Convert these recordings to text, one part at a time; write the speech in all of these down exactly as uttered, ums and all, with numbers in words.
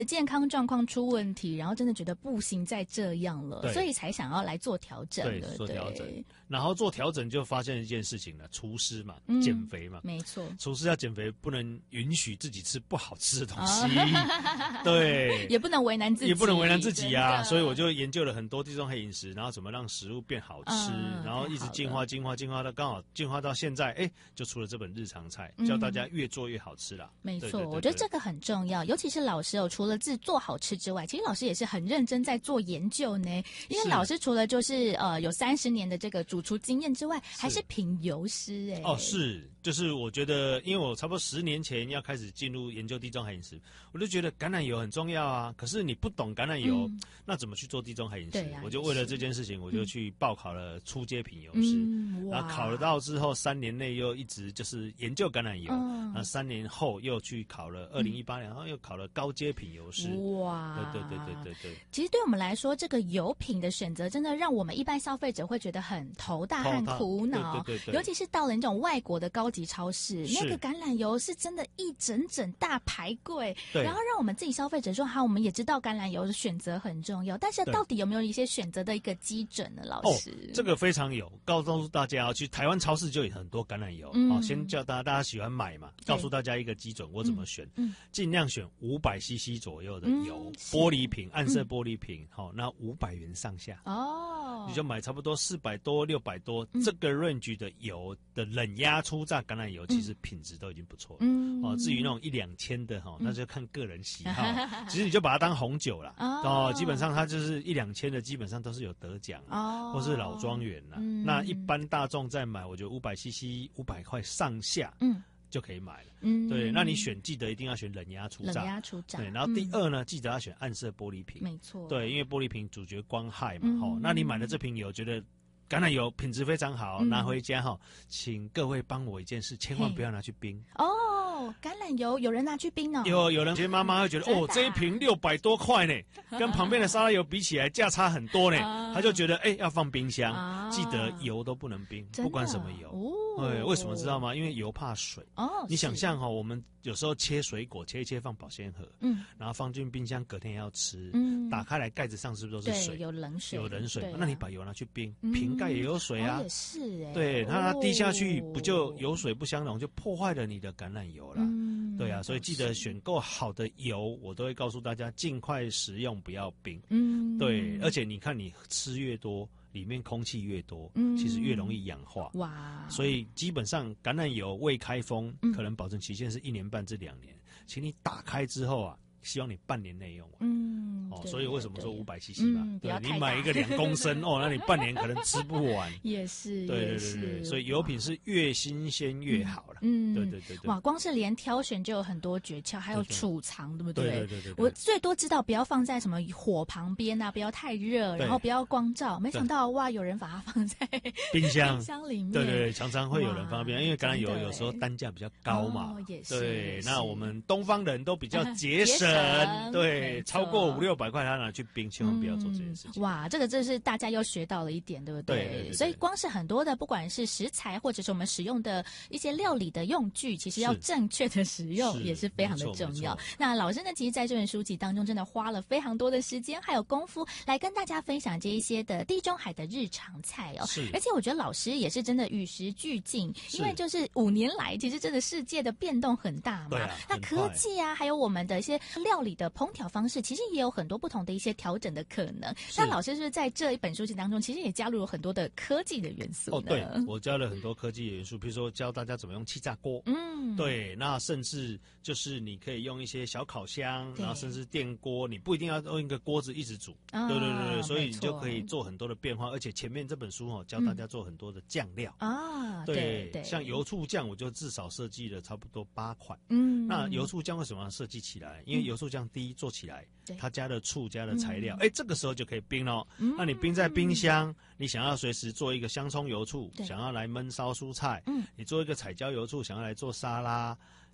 健康状况出问题，然后真的觉得不行再这样了，所以才想要来做调整。 对，做调整。然后做调整就发现一件事情了，厨师嘛，嗯、减肥嘛， 没错， 厨师要减肥，不能允许自己吃不好吃的东西，哦、对， 也不能为难自己， 也不能为难自己啊。所以我就研究了很多地中海饮食，然后怎么让食物变好吃，嗯、然后一直进化、进化、进化到刚好进化到现在，哎，就出了这本日常菜，教大家越做越好吃啦。 没错，我觉得这个很重要，尤其是老师哦，除了自做好吃之外，其实老师也是很认真在做研究呢。因为老师除了就是呃有三十年的这个主厨经验之外，还是品油师哎。 哦，是，就是我觉得，因为我差不多十年前要开始进入研究地中海饮食，我就觉得橄榄油很重要啊。可是你不懂橄榄油，嗯、那怎么去做地中海饮食？啊、我就为了这件事情，我就去报考了初阶品油师。嗯、然后考了到之后，三年内又一直就是研究橄榄油。嗯、然后三年后又去考了二零一八年，然后又考了高阶品油师。哇，对对对对对对。 其实对我们来说，这个油品的选择真的让我们一般消费者会觉得很头大和苦恼， 对对对对， 尤其是到了那种外国的高级超市，那个橄榄油是真的一整整大排柜，然后让我们自己消费者说，好，我们也知道橄榄油的选择很重要，但是到底有没有一些选择的一个基准呢？老师， 哦，这个非常有，告诉大家，去台湾超市就有很多橄榄油，嗯、哦，先叫大家大家喜欢买嘛，告诉大家一个基准，我怎么选，嗯，尽量选五百 C C 左右的油，嗯、玻璃瓶，暗色玻璃瓶，好、嗯，那五百元上下，哦，你就买差不多四百多、六百多、嗯、这个 range 的油的冷压初榨橄榄油，其实品质都已经不错了。嗯，哦，至于那种一两千的哈，那就看个人喜好。嗯、其实你就把它当红酒啦，哦, 哦，基本上它就是一两千的，基本上都是有得奖哦，或是老庄园啦。嗯、那一般大众在买，我觉得五百 C C 五百块上下，嗯。就可以买了，嗯，对，那你选记得一定要选冷压初榨， 冷压初榨， 对，然后第二呢，嗯、记得要选暗色玻璃瓶， 没错， 对，因为玻璃瓶主角光害嘛，吼、嗯，那你买了这瓶油，觉得橄榄油品质非常好，嗯、拿回家哈，请各位帮我一件事，千万不要拿去冰哦。橄榄油有人拿去冰哦， 有有人，其实妈妈会觉得哦，这一瓶六百多块呢，跟旁边的沙拉油比起来价差很多呢，他就觉得哎、欸、要放冰箱，啊、记得油都不能冰，不管什么油。哦对，为什么知道吗？因为油怕水。哦，你想象哈、哦，我们有时候切水果，切一切放保鲜盒，嗯，然后放进冰箱，隔天要吃，嗯，打开来盖子上是不是都是水？ 有冷水， 有冷水。那你把油拿去冰，嗯、瓶盖也有水啊， 哦、也是哎， 对，它滴下去不就油水不相容，就破坏了你的橄榄油了。嗯，对啊，所以记得选购好的油，我都会告诉大家尽快食用，不要冰。嗯，对，而且你看你吃越多。里面空气越多，嗯，其实越容易氧化。哇！所以基本上橄榄油未开封，嗯、可能保证期限是一年半至两年。请你打开之后啊，希望你半年内用完。嗯，哦，所以为什么说五百 C C 嘛？ 嗯、 对，你买一个两公升哦，那你半年可能吃不完。 也是， 对对对对，所以油品是越新鲜越好了。嗯，对对对对。 哇，光是连挑选就有很多诀窍，还有储藏，对不对？ 对对对对。 我最多知道不要放在什么火旁边啊，不要太热，然后不要光照。没想到哇，有人把它放在冰箱冰箱里面。 对对对，常常会有人放在冰箱，因为橄榄油有时候单价比较高嘛。 哦，也是。 对，那我们东方人都比较节省，对，超过五六百块他拿去冰，千万不要做这件事情。 哇，这个真是大家又学到了一点，对不对？ 对对对。 所以光是很多的，不管是食材或者是我们使用的一些料理的用具，其实要正确的使用也是非常的重要。那老师呢，其实在这本书籍当中，真的花了非常多的时间还有功夫来跟大家分享这一些的地中海的日常菜哦。 是。 而且我觉得老师也是真的与时俱进，因为就是五年来，其实真的世界的变动很大嘛。 对啊。 那科技啊，还有我们的一些料理的烹调方式，其实也有很多不同的一些调整的可能。那老师是不是在这一本书籍当中，其实也加入了很多的科技的元素呢？ 哦，对，我加了很多科技的元素，比如说教大家怎么用气炸锅。嗯。对，那甚至就是你可以用一些小烤箱，然后甚至电锅，你不一定要用一个锅子一直煮。啊、对对对对，所以你就可以做很多的变化。而且前面这本书哦，教大家做很多的酱料。啊、嗯，对 对, 对，像油醋酱，我就至少设计了差不多八款。嗯。那油醋酱为什么要设计起来？因为油醋酱第一做起来，嗯、它加了醋，加了材料，哎、嗯，这个时候就可以冰咯。嗯、那你冰在冰箱，你想要随时做一个香葱油醋，想要来焖烧蔬菜，嗯，你做一个彩椒油醋，想要来做沙拉。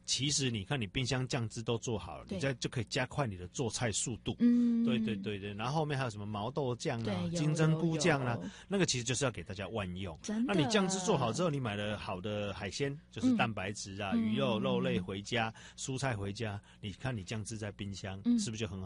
其实你看你冰箱酱汁都做好了，你再就可以加快你的做菜速度。 嗯， 对对对对。然后后面还有什么毛豆酱啊、 对金针菇酱啊，那个其实就是要给大家万用。 真的。 那你酱汁做好之后，你买了好的海鲜，就是蛋白质啊、嗯、鱼肉、肉类回家，蔬菜回家，你看你酱汁在冰箱、嗯、是不是就很好？